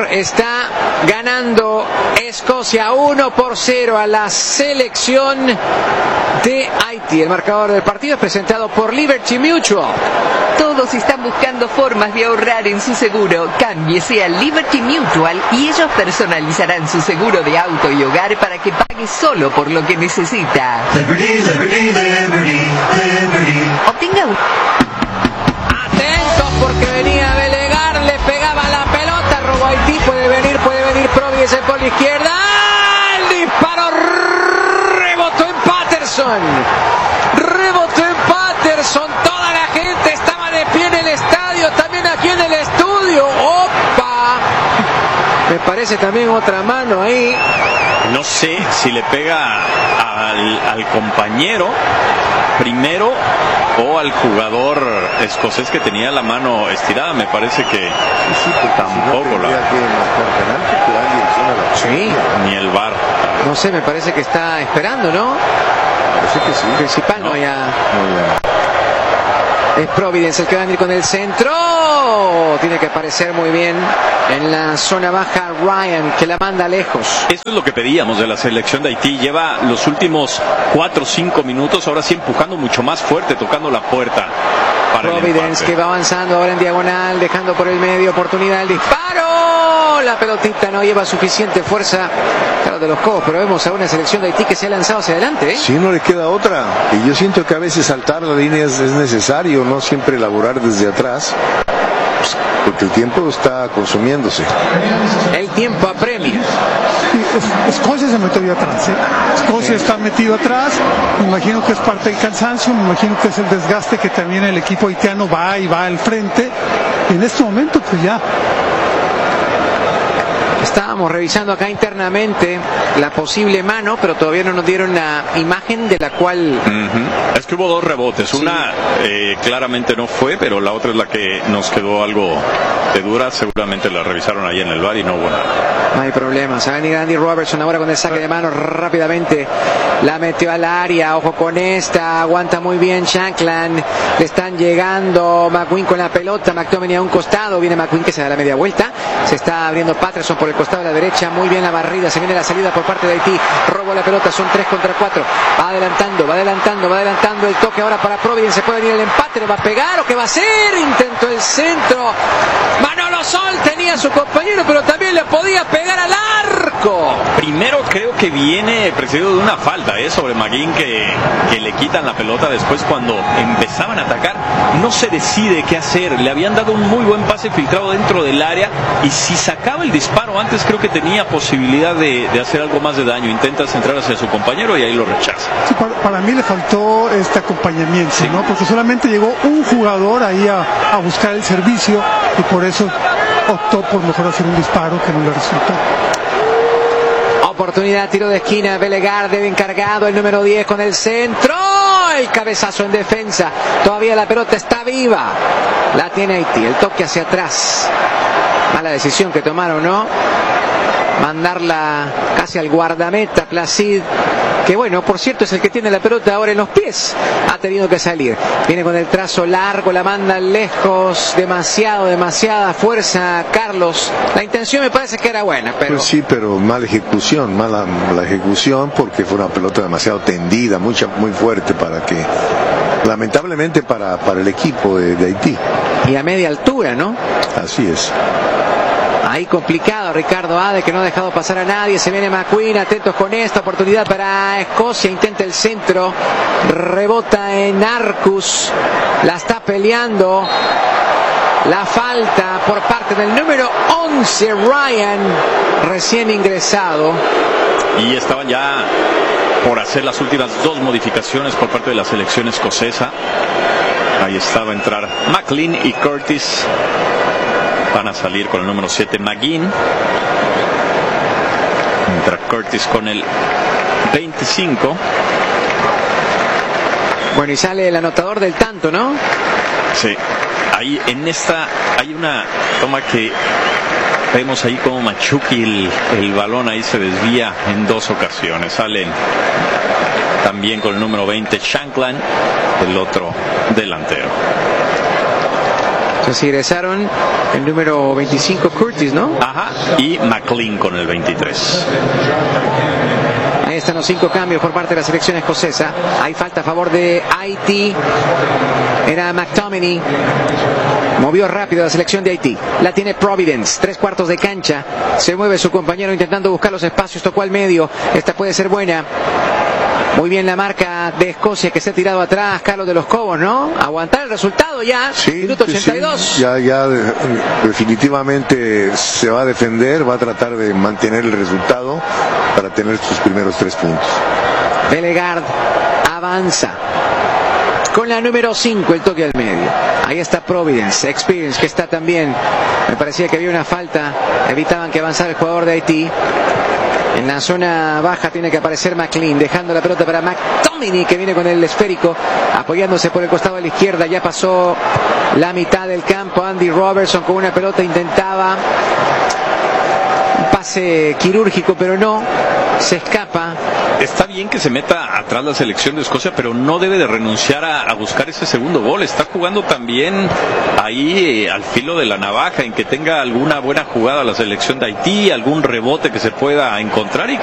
está ganando Escocia 1-0 a la selección de Haití. El marcador del partido es presentado por Liberty Mutual. Todos están buscando formas de ahorrar en su seguro. Cámbiese a Liberty Mutual y ellos personalizarán su seguro de auto y hogar para que pague solo por lo que necesita. Liberty, Liberty, Liberty, Liberty. Obtenga un... Atentos porque venía Belegar, le pegaba la pelota, robó Haití, puede venir Providence por la izquierda. El disparo rebotó en Patterson. Toda la gente estaba de pie en el estadio, también aquí en el estudio. ¡Opa! Me parece también otra mano ahí. No sé si le pega al compañero primero o al jugador escocés que tenía la mano estirada. Me parece que tampoco Sí. Ni el VAR. No sé, me parece que está esperando, ¿no? Parece que sí. Principal, no ya. Es Providence el que va a venir con el centro. Tiene que aparecer muy bien en la zona baja Ryan, que la manda lejos. Eso es lo que pedíamos de la selección de Haití. Lleva los últimos 4 o 5 minutos, ahora sí empujando mucho más fuerte, tocando la puerta para Providence que va avanzando ahora en diagonal, dejando por el medio oportunidad el disparo. La pelotita no lleva suficiente fuerza, claro, de los codos, pero vemos a una selección de Haití que se ha lanzado hacia adelante, ¿eh? Sí, no le queda otra. Y yo siento que a veces saltar la línea es necesario, no siempre elaborar desde atrás, porque el tiempo está consumiéndose. El tiempo apremia. Escocia se metió atrás, ¿eh? Escocia está metido atrás. Me imagino que es parte del cansancio, me imagino que es el desgaste que también el equipo haitiano va al frente. Y en este momento, pues ya. Estábamos revisando acá internamente la posible mano, pero todavía no nos dieron la imagen de la cual... Es que hubo 2 rebotes. Una claramente no fue, pero la otra es la que nos quedó algo de dura. Seguramente la revisaron ahí en el VAR y no hubo nada. No hay problema. Se va a venir Andy Robertson ahora con el saque de mano. Rápidamente la metió al área. Ojo con esta. Aguanta muy bien Shankland. Le están llegando McQueen con la pelota. McTominay a un costado. Viene McQueen que se da la media vuelta. Se está abriendo Patterson por el costado de la derecha. Muy bien la barrida. Se viene la salida por parte de Haití. Robó la pelota. Son 3 contra 4. Va adelantando el toque ahora para Providence. Se puede venir el empate. ¿Le va a pegar o qué va a hacer? Intentó el centro. Manolo Sol tenía a su compañero, pero también le podía pegar al arco. Primero creo que viene precedido de una falta sobre McGinn que le quitan la pelota. Después cuando empezaban a atacar no se decide qué hacer. Le habían dado un muy buen pase filtrado dentro del área y si sacaba el disparo antes creo que tenía posibilidad de hacer algo más de daño. Intenta centrar hacia su compañero y ahí lo rechaza. Sí, para mí le faltó este acompañamiento, sí, ¿no? Porque solamente llegó un jugador ahí a buscar el servicio y por eso optó por mejor hacer un disparo que no le resultó. Oportunidad, tiro de esquina, Belegar debe encargado, el número 10 con el centro, el cabezazo en defensa, todavía la pelota está viva, la tiene Haití, el toque hacia atrás, mala decisión que tomaron, ¿no? Mandarla casi al guardameta, Placid, que bueno, por cierto es el que tiene la pelota ahora en los pies, ha tenido que salir, viene con el trazo largo, la manda lejos, demasiada fuerza Carlos, la intención me parece que era buena, pero... Pues sí, pero mala la ejecución porque fue una pelota demasiado tendida, muy fuerte para que, lamentablemente para el equipo de Haití. Y a media altura, ¿no? Así es. Ahí complicado Ricardo Ade que no ha dejado pasar a nadie. Se viene McQueen, atentos con esta oportunidad para Escocia, intenta el centro, rebota en Arcus, la está peleando, la falta por parte del número 11 Ryan, recién ingresado. Y estaban ya por hacer las últimas 2 modificaciones por parte de la selección escocesa. Ahí estaba a entrar McLean y Curtis. Van a salir con el número 7 McGinn. Entra Curtis con el 25. Bueno, y sale el anotador del tanto, ¿no? Sí. Ahí en esta hay una toma que vemos ahí como Machuki el balón ahí se desvía en 2 ocasiones. Salen también con el número 20 Shankland, el otro delantero. Entonces ingresaron el número 25 Curtis, ¿no? Ajá, y McLean con el 23. Ahí están los 5 cambios por parte de la selección escocesa. Hay falta a favor de Haití. Era McTominay. Movió rápido la selección de Haití. La tiene Providence. 3/4 de cancha. Se mueve su compañero intentando buscar los espacios. Tocó al medio. Esta puede ser buena. Muy bien la marca de Escocia que se ha tirado atrás. Carlos de los Cobos, ¿no? Aguantar el resultado ya. Sí, Minuto 82. Sí, ya definitivamente se va a defender. Va a tratar de mantener el resultado para tener sus primeros 3 puntos. Bellegarde avanza con la número 5, el toque al medio. Ahí está Providence, Experience, que está también. Me parecía que había una falta. Evitaban que avanzara el jugador de Haití. En la zona baja tiene que aparecer McLean, dejando la pelota para McTominay, que viene con el esférico, apoyándose por el costado de la izquierda. Ya pasó la mitad del campo. Andy Robertson con una pelota intentaba un pase quirúrgico, pero no, se escapa. Está bien que se meta atrás la selección de Escocia, pero no debe de renunciar a buscar ese segundo gol. Está jugando también ahí al filo de la navaja, en que tenga alguna buena jugada la selección de Haití, algún rebote que se pueda encontrar y